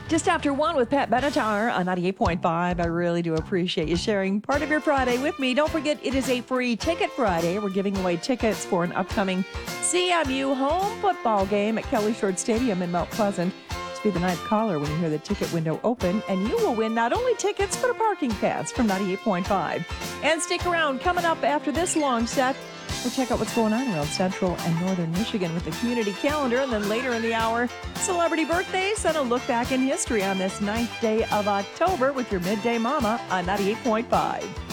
Just after 1 with Pat Benatar on 98.5. I really do appreciate you sharing part of your Friday with me. Don't forget, it is a free ticket Friday. We're giving away tickets for an upcoming CMU home football game at Kelly Short Stadium in Mount Pleasant. Just be the ninth caller when you hear the ticket window open, and you will win not only tickets, but a parking pass from 98.5. And stick around. Coming up after this long set, we'll check out what's going on around Central and Northern Michigan with the community calendar. And then later in the hour, celebrity birthdays and a look back in history on this 9th day of October with your Midday Mama on 98.5.